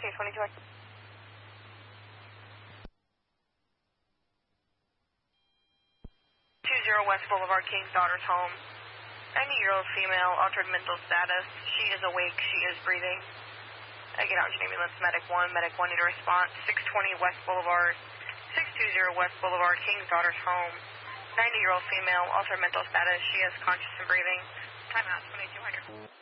Okay, 22. 20 West Boulevard, King's Daughter's home. 90-year-old female, altered mental status. She is awake. She is breathing. Get out your ambulance, Medic 1. Medic 1 need a response. 620 West Boulevard, 620 West Boulevard, King's Daughter's home. 90-year-old female, altered mental status. She is conscious and breathing. Timeout, 2200.